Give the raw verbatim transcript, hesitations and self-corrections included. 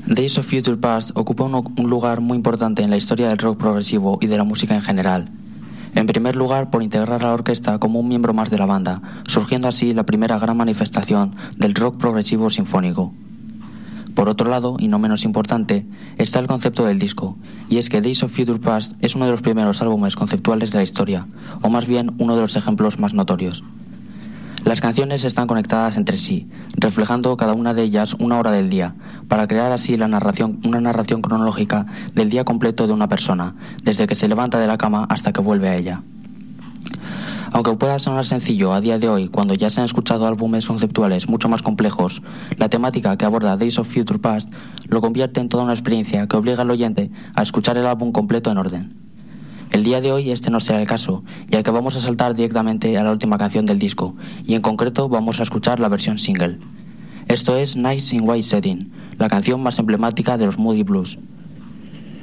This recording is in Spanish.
Days of Future Past ocupa un, un lugar muy importante en la historia del rock progresivo y de la música en general. En primer lugar, por integrar a la orquesta como un miembro más de la banda, surgiendo así la primera gran manifestación del rock progresivo sinfónico. Por otro lado, y no menos importante, está el concepto del disco, y es que Days of Future Past es uno de los primeros álbumes conceptuales de la historia, o más bien uno de los ejemplos más notorios. Las canciones están conectadas entre sí, reflejando cada una de ellas una hora del día, para crear así la narración, una narración cronológica del día completo de una persona, desde que se levanta de la cama hasta que vuelve a ella. Aunque pueda sonar sencillo a día de hoy, cuando ya se han escuchado álbumes conceptuales mucho más complejos, la temática que aborda Days of Future Past lo convierte en toda una experiencia que obliga al oyente a escuchar el álbum completo en orden. El día de hoy este no será el caso, ya que vamos a saltar directamente a la última canción del disco, y en concreto vamos a escuchar la versión single. Esto es Nights in White Setting, la canción más emblemática de los Moody Blues.